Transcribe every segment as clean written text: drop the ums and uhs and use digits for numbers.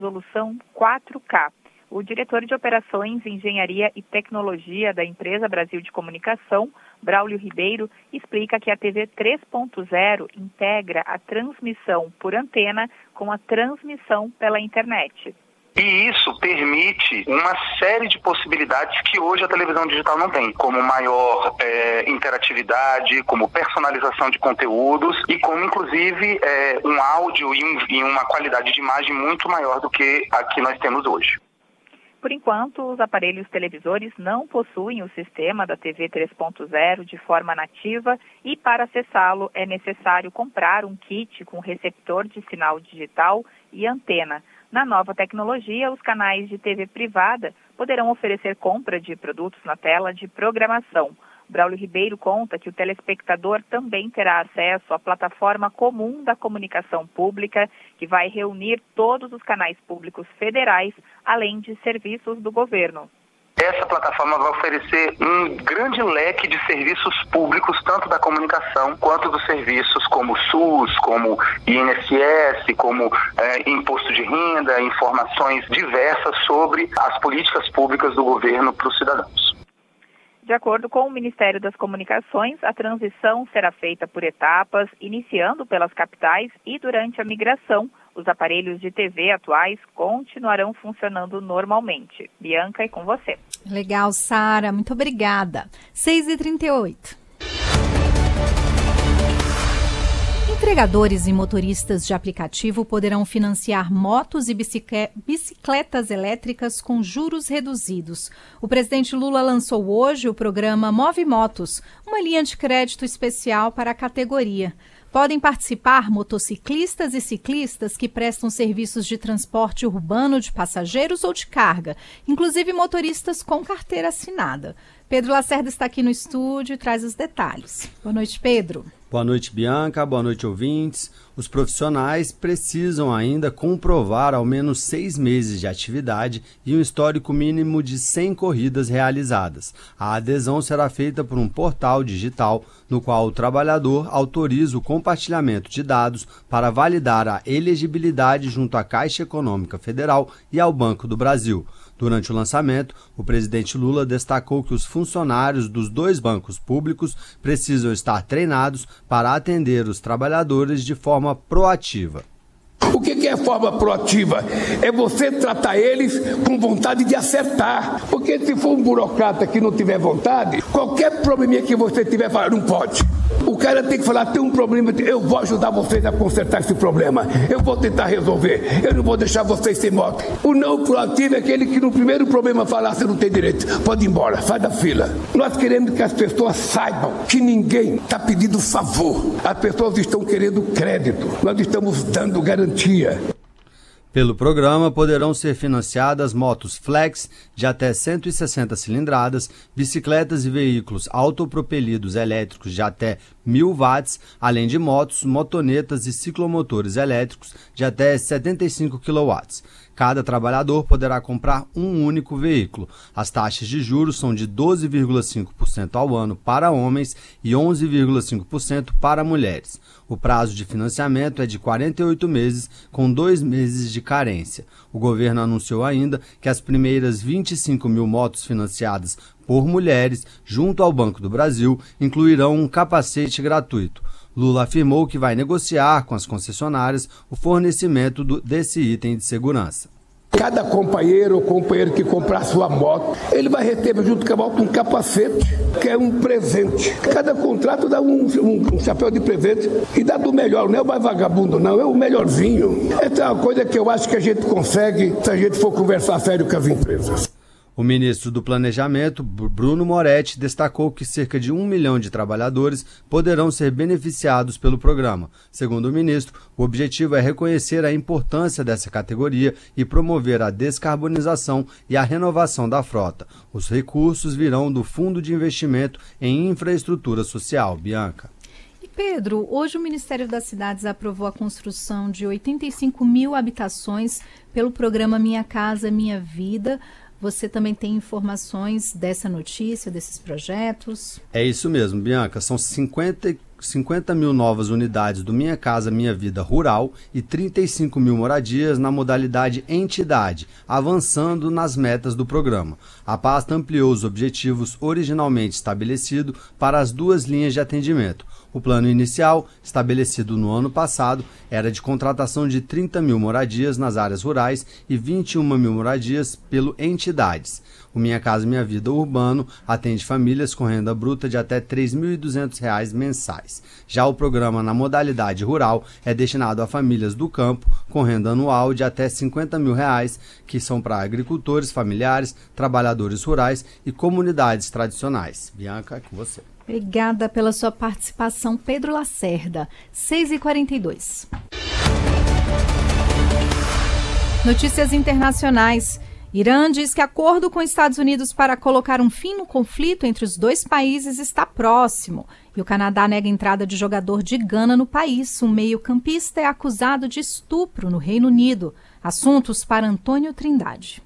resolução 4K. O diretor de Operações, Engenharia e Tecnologia da empresa Brasil de Comunicação, Braulio Ribeiro, explica que a TV 3.0 integra a transmissão por antena com a transmissão pela internet. E isso permite uma série de possibilidades que hoje a televisão digital não tem, como maior interatividade, como personalização de conteúdos e como, inclusive, um áudio e uma qualidade de imagem muito maior do que a que nós temos hoje. Por enquanto, os aparelhos televisores não possuem o sistema da TV 3.0 de forma nativa e, para acessá-lo, é necessário comprar um kit com receptor de sinal digital e antena. Na nova tecnologia, os canais de TV privada poderão oferecer compra de produtos na tela de programação. Braulio Ribeiro conta que o telespectador também terá acesso à plataforma comum da comunicação pública, que vai reunir todos os canais públicos federais, além de serviços do governo. Essa plataforma vai oferecer um grande leque de serviços públicos, tanto da comunicação quanto dos serviços como SUS, como INSS, como imposto de renda, informações diversas sobre as políticas públicas do governo para os cidadãos. De acordo com o Ministério das Comunicações, a transição será feita por etapas, iniciando pelas capitais e durante a migração, os aparelhos de TV atuais continuarão funcionando normalmente. Bianca, é com você. Legal, Sara. Muito obrigada. 6h38. Entregadores e motoristas de aplicativo poderão financiar motos e bicicletas elétricas com juros reduzidos. O presidente Lula lançou hoje o programa Move Motos, uma linha de crédito especial para a categoria. Podem participar motociclistas e ciclistas que prestam serviços de transporte urbano de passageiros ou de carga, inclusive motoristas com carteira assinada. Pedro Lacerda está aqui no estúdio e traz os detalhes. Boa noite, Pedro. Boa noite, Bianca. Boa noite, ouvintes. Os profissionais precisam ainda comprovar ao menos 6 meses de atividade e um histórico mínimo de 100 corridas realizadas. A adesão será feita por um portal digital no qual o trabalhador autoriza o compartilhamento de dados para validar a elegibilidade junto à Caixa Econômica Federal e ao Banco do Brasil. Durante o lançamento, o presidente Lula destacou que os funcionários dos 2 bancos públicos precisam estar treinados para atender os trabalhadores de forma proativa. O que é forma proativa? É você tratar eles com vontade de acertar. Porque se for um burocrata que não tiver vontade, qualquer probleminha que você tiver, fala, não pode. O cara tem que falar, tem um problema, eu vou ajudar vocês a consertar esse problema. Eu vou tentar resolver. Eu não vou deixar vocês sem moto. O não proativo é aquele que no primeiro problema falar, você não tem direito. Pode ir embora, sai da fila. Nós queremos que as pessoas saibam que ninguém está pedindo favor. As pessoas estão querendo crédito. Nós estamos dando garantia. Pelo programa, poderão ser financiadas motos flex de até 160 cilindradas, bicicletas e veículos autopropelidos elétricos de até 1.000 watts, além de motos, motonetas e ciclomotores elétricos de até 75 kW. Cada trabalhador poderá comprar um único veículo. As taxas de juros são de 12,5% ao ano para homens e 11,5% para mulheres. O prazo de financiamento é de 48 meses, com 2 meses de carência. O governo anunciou ainda que as primeiras 25 mil motos financiadas por mulheres, junto ao Banco do Brasil, incluirão um capacete gratuito. Lula afirmou que vai negociar com as concessionárias o fornecimento desse item de segurança. Cada companheiro ou companheiro que comprar sua moto, ele vai receber junto com a moto um capacete, que é um presente. Cada contrato dá um chapéu de presente e dá do melhor, não é o mais vagabundo não, é o melhorzinho. Essa é uma coisa que eu acho que a gente consegue se a gente for conversar sério com as empresas. O ministro do Planejamento, Bruno Moretti, destacou que cerca de 1 milhão de trabalhadores poderão ser beneficiados pelo programa. Segundo o ministro, o objetivo é reconhecer a importância dessa categoria e promover a descarbonização e a renovação da frota. Os recursos virão do Fundo de Investimento em Infraestrutura Social. Bianca. E Pedro, hoje o Ministério das Cidades aprovou a construção de 85 mil habitações pelo programa Minha Casa Minha Vida. você também tem informações dessa notícia, desses projetos? É isso mesmo, Bianca. São 50 mil novas unidades do Minha Casa Minha Vida Rural e 35 mil moradias na modalidade entidade, avançando nas metas do programa. A pasta ampliou os objetivos originalmente estabelecidos para as duas linhas de atendimento. O plano inicial, estabelecido no ano passado, era de contratação de 30 mil moradias nas áreas rurais e 21 mil moradias pelo entidades. O Minha Casa Minha Vida Urbano atende famílias com renda bruta de até R$ 3.200 mensais. Já o programa na modalidade rural é destinado a famílias do campo com renda anual de até R$ 50 mil, que são para agricultores, familiares, trabalhadores rurais e comunidades tradicionais. Bianca, é com você. Obrigada pela sua participação, Pedro Lacerda. 6h42. Notícias internacionais. Irã diz que acordo com Estados Unidos para colocar um fim no conflito entre os dois países está próximo. E o Canadá nega a entrada de jogador de Gana no país. Um meio-campista é acusado de estupro no Reino Unido. Assuntos para Antônio Trindade.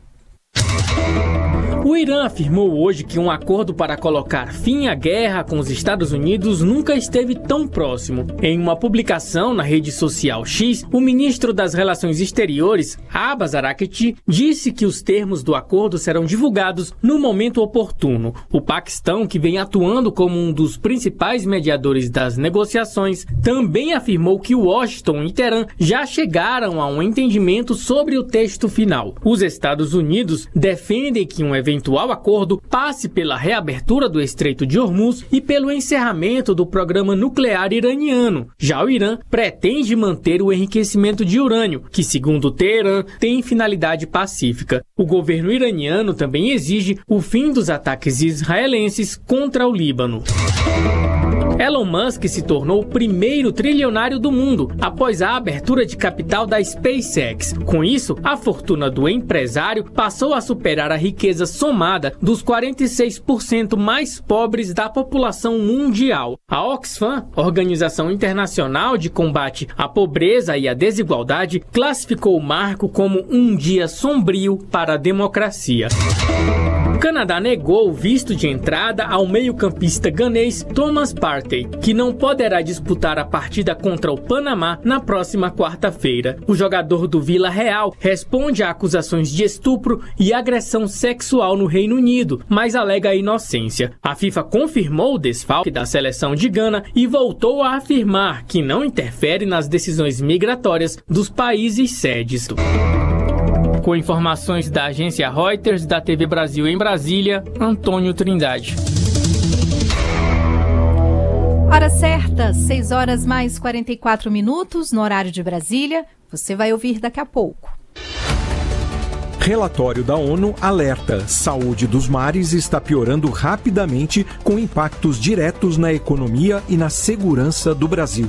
O Irã afirmou hoje que um acordo para colocar fim à guerra com os Estados Unidos nunca esteve tão próximo. Em uma publicação na rede social X, o ministro das Relações Exteriores, Abbas Araghchi, disse que os termos do acordo serão divulgados no momento oportuno. O Paquistão, que vem atuando como um dos principais mediadores das negociações, também afirmou que Washington e Teherã já chegaram a um entendimento sobre o texto final. Os Estados Unidos defendem que um eventual acordo passe pela reabertura do Estreito de Hormuz e pelo encerramento do programa nuclear iraniano. Já o Irã pretende manter o enriquecimento de urânio, que, segundo Teherã, tem finalidade pacífica. O governo iraniano também exige o fim dos ataques israelenses contra o Líbano. Elon Musk se tornou o primeiro trilionário do mundo após a abertura de capital da SpaceX. Com isso, a fortuna do empresário passou a superar a riqueza somada dos 46% mais pobres da população mundial. A Oxfam, Organização Internacional de Combate à Pobreza e à Desigualdade, classificou o marco como um dia sombrio para a democracia. O Canadá negou o visto de entrada ao meio-campista ganês Thomas Partey, que não poderá disputar a partida contra o Panamá na próxima quarta-feira. O jogador do Vila Real responde a acusações de estupro e agressão sexual no Reino Unido, mas alega a inocência. A FIFA confirmou o desfalque da seleção de Gana e voltou a afirmar que não interfere nas decisões migratórias dos países sedes. Com informações da agência Reuters, da TV Brasil em Brasília, Antônio Trindade. Hora certa, 6h mais 44 no horário de Brasília. Você vai ouvir daqui a pouco. Relatório da ONU alerta: saúde dos mares está piorando rapidamente, com impactos diretos na economia e na segurança do Brasil.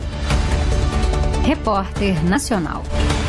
Repórter Nacional.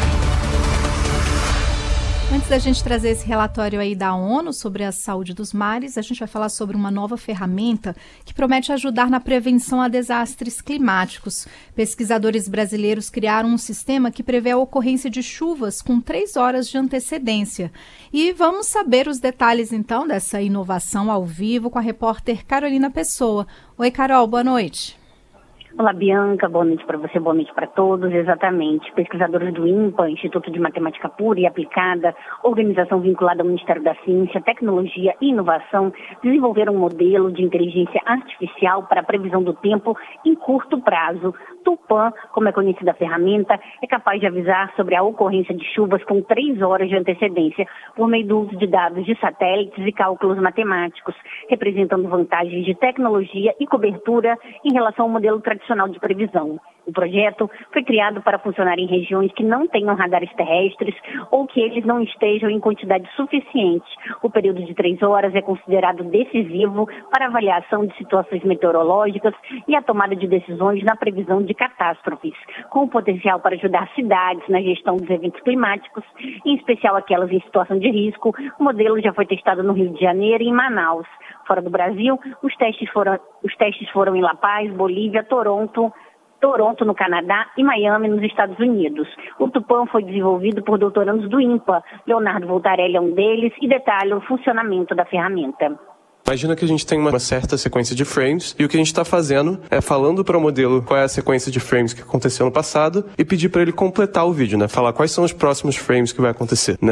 Antes da gente trazer esse relatório aí da ONU sobre a saúde dos mares, a gente vai falar sobre uma nova ferramenta que promete ajudar na prevenção a desastres climáticos. Pesquisadores brasileiros criaram um sistema que prevê a ocorrência de chuvas com 3 horas de antecedência. E vamos saber os detalhes, então, dessa inovação ao vivo com a repórter Carolina Pessoa. Oi, Carol, boa noite. Olá, Bianca, boa noite para você, boa noite para todos. Exatamente. Pesquisadores do INPA, Instituto de Matemática Pura e Aplicada, organização vinculada ao Ministério da Ciência, Tecnologia e Inovação, desenvolveram um modelo de inteligência artificial para a previsão do tempo em curto prazo. Tupã, como é conhecida a ferramenta, é capaz de avisar sobre a ocorrência de chuvas com 3 horas de antecedência por meio do uso de dados de satélites e cálculos matemáticos, representando vantagens de tecnologia e cobertura em relação ao modelo tradicional de previsão. O projeto foi criado para funcionar em regiões que não tenham radares terrestres ou que eles não estejam em quantidade suficiente. O período de 3 horas é considerado decisivo para a avaliação de situações meteorológicas e a tomada de decisões na previsão de catástrofes, com o potencial para ajudar cidades na gestão dos eventos climáticos, em especial aquelas em situação de risco. O modelo já foi testado no Rio de Janeiro e em Manaus. Fora do Brasil, os testes foram em La Paz, Bolívia, Toronto, Toronto, no Canadá, e Miami, nos Estados Unidos. O Tupan foi desenvolvido por doutorandos do INPA. Leonardo Voltarelli é um deles e detalha o funcionamento da ferramenta. Imagina que a gente tem uma certa sequência de frames e o que a gente está fazendo é falando para o modelo qual é a sequência de frames que aconteceu no passado e pedir para ele completar o vídeo, né? Falar quais são os próximos frames que vai acontecer, né?